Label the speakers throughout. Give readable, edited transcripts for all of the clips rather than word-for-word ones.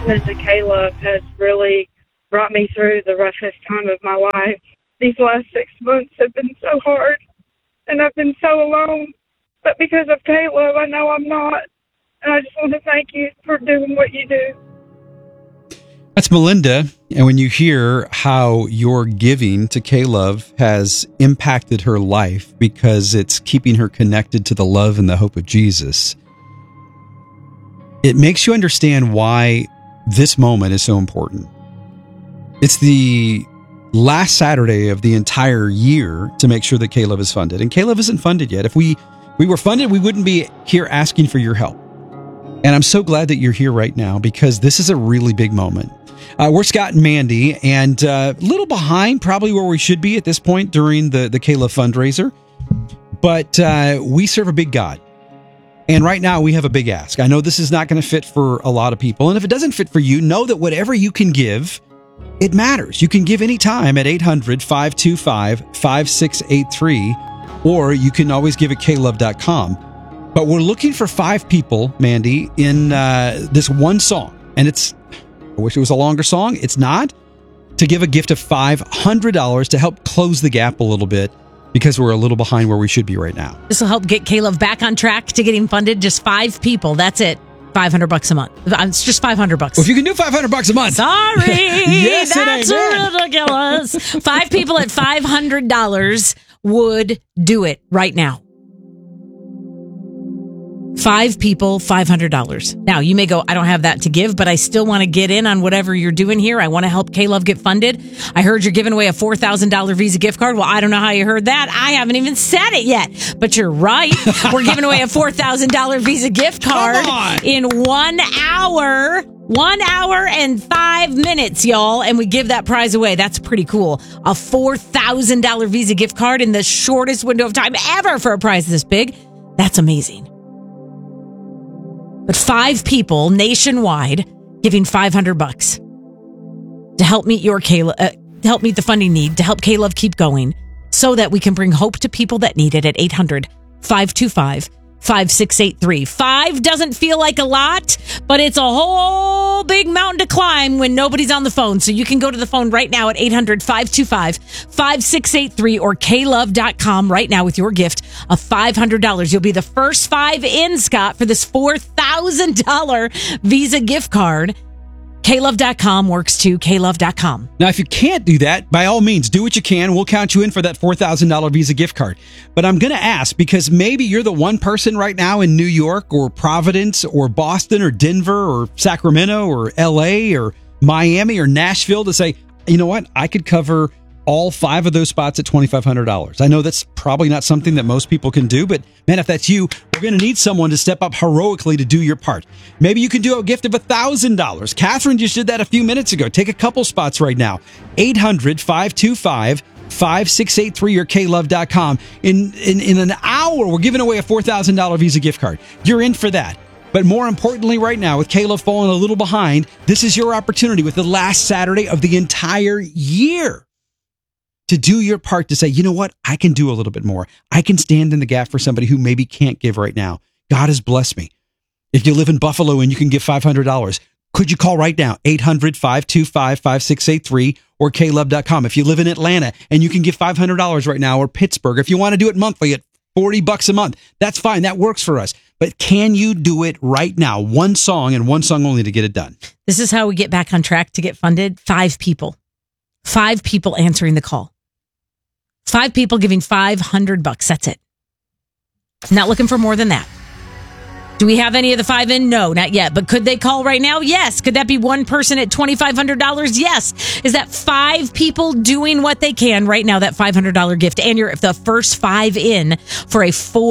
Speaker 1: Mr. Caleb has really brought me through the roughest time of my life. These last 6 months have been so hard, and I've been so alone. But because of Caleb, I know I'm not. And I just want to thank you for doing what you do.
Speaker 2: That's Melinda. And when you hear how your giving to Caleb has impacted her life because it's keeping her connected to the love and the hope of Jesus, it makes you understand why this moment is so important. It's the last Saturday of the entire year to make sure that Caleb is funded. And Caleb isn't funded yet. If we were funded, we wouldn't be here asking for your help. And I'm so glad that you're here right now because this is a really big moment. We're Scott and Mandy, and a little behind probably where we should be at this point during the Caleb fundraiser. But we serve a big God. And right now we have a big ask. I know this is not going to fit for a lot of people. And if it doesn't fit for you, know that whatever you can give, it matters. You can give anytime at 800-525-5683, or you can always give at klove.com. But we're looking for 5 people, Mandy, in this one song. And I wish it was a longer song. It's not. To give a gift of $500 to help close the gap a little bit because we're a little behind where we should be right now.
Speaker 3: This will help get Caleb back on track to getting funded. Just 5 people. That's it. $500 a month. It's just $500.
Speaker 2: Well, if you can do $500 a month.
Speaker 3: Sorry.
Speaker 2: Yes,
Speaker 3: that's ridiculous. 5 people at $500 would do it right now. 5 people, $500. Now, you may go, I don't have that to give, but I still want to get in on whatever you're doing here. I want to help Caleb get funded. I heard you're giving away a $4,000 Visa gift card. Well, I don't know how you heard that. I haven't even said it yet, but you're right. We're giving away a $4,000 Visa gift card in 1 hour. 1 hour and 5 minutes, y'all, and we give that prize away. That's pretty cool. A $4,000 Visa gift card in the shortest window of time ever for a prize this big. That's amazing. But 5 people nationwide giving $500 to help meet your Caleb, to help meet the funding need, to help Caleb keep going, so that we can bring hope to people that need it at 800-525-5683. 5 doesn't feel like a lot, but it's a whole big mountain to climb when nobody's on the phone. So you can go to the phone right now at 800-525-5683 or klove.com right now with your gift of $500. You'll be the first 5 in, Scott, for this $4,000 Visa gift card. klove.com works too. klove.com.
Speaker 2: Now, if you can't do that, by all means, do what you can. We'll count you in for that $4,000 Visa gift card. But I'm going to ask, because maybe you're the one person right now in New York or Providence or Boston or Denver or Sacramento or LA or Miami or Nashville to say, you know what, I could cover all 5 of those spots at $2,500. I know that's probably not something that most people can do, but man, if that's you, we're going to need someone to step up heroically to do your part. Maybe you can do a gift of $1,000. Catherine just did that a few minutes ago. Take a couple spots right now. 800-525-5683 or klove.com. In an hour, we're giving away a $4,000 Visa gift card. You're in for that. But more importantly right now, with Caleb falling a little behind, this is your opportunity with the last Saturday of the entire year to do your part, to say, you know what, I can do a little bit more. I can stand in the gap for somebody who maybe can't give right now. God has blessed me. If you live in Buffalo and you can give $500, could you call right now, 800-525-5683 or klove.com. If you live in Atlanta and you can give $500 right now, or Pittsburgh, if you want to do it monthly at $40 a month, that's fine. That works for us. But can you do it right now? One song and one song only to get it done.
Speaker 3: This is how we get back on track to get funded. 5 people. 5 people answering the call. 5 people giving $500. That's it. Not looking for more than that. Do we have any of the 5 in? No, not yet. But could they call right now? Yes. Could that be one person at $2,500? Yes. Is that 5 people doing what they can right now, that $500 gift? And you're the first 5 in for a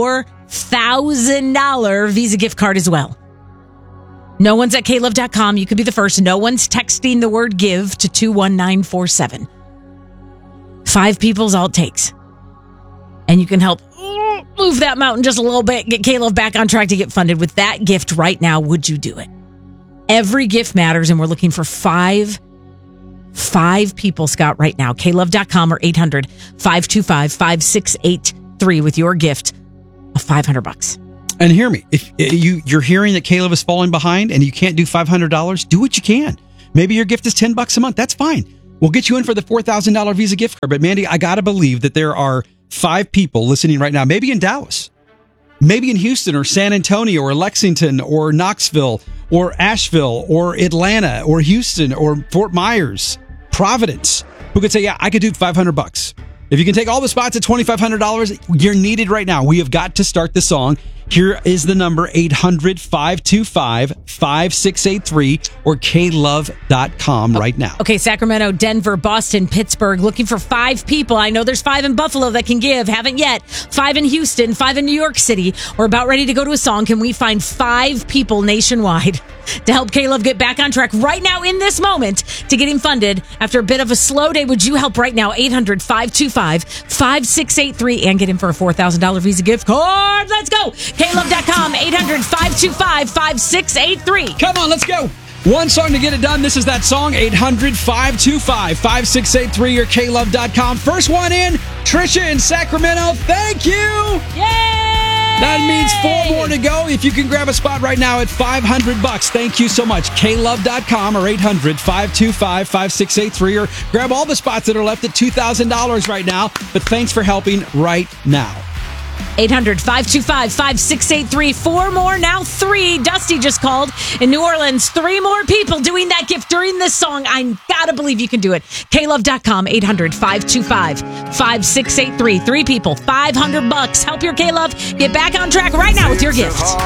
Speaker 3: $4,000 Visa gift card as well. No one's at klove.com. You could be the first. No one's texting the word give to 21947. 5 people is all it takes. And you can help move that mountain just a little bit, get Caleb back on track to get funded with that gift right now. Would you do it? Every gift matters, and we're looking for 5 people, Scott, right now. klove.com or 800-525-5683 with your gift of $500.
Speaker 2: And hear me, if you're hearing that K-Love is falling behind and you can't do $500, do what you can. Maybe your gift is $10 a month. That's fine. We'll get you in for the $4,000 Visa gift card. But Mandy, I got to believe that there are 5 people listening right now, maybe in Dallas, maybe in Houston or San Antonio or Lexington or Knoxville or Asheville or Atlanta or Houston or Fort Myers, Providence, who could say, yeah, I could do $500. If you can take all the spots at $2,500, you're needed right now. We have got to start the song. Here is the number, 800-525-5683 or klove.com right now.
Speaker 3: Okay, Sacramento, Denver, Boston, Pittsburgh, looking for 5 people. I know there's 5 in Buffalo that can give. Haven't yet. 5 in Houston, 5 in New York City. We're about ready to go to a song. Can we find 5 people nationwide to help K-Love get back on track right now in this moment to get him funded after a bit of a slow day? Would you help right now? 800-525-5683 and get him for a $4,000 Visa gift card. Let's go. KLove.com, 800-525-5683.
Speaker 2: Come on, let's go. One song to get it done. This is that song, 800-525-5683 or klove.com. First one in, Trisha in Sacramento. Thank you.
Speaker 3: Yay!
Speaker 2: That means 4 more to go. If you can grab a spot right now at $500, thank you so much. klove.com or 800-525-5683 or grab all the spots that are left at $2,000 right now. But thanks for helping right now.
Speaker 3: 800-525-5683. 4 more, now 3. Dusty just called in New Orleans. 3 more people doing that gift during this song. I gotta believe you can do it. KLove.com, 800-525-5683. 3 people, $500. Help your K-Love get back on track right now with your gift.